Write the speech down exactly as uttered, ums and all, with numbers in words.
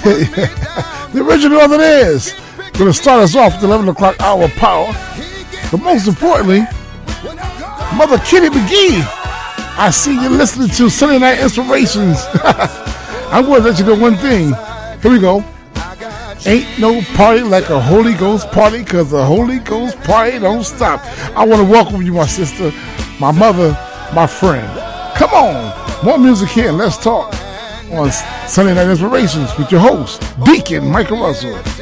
The original of it is going to start us off at the eleven o'clock hour power. But most importantly, Mother Kitty McGee, I see you listening to Sunday Night Inspirations. I'm going to let you know one thing. Here we go. Ain't no party like a Holy Ghost party, because the Holy Ghost party don't stop. I want to welcome you, my sister, my mother, my friend. Come on. More music here and let's talk on Sunday Night Inspirations with your host, Deacon Michael Russell.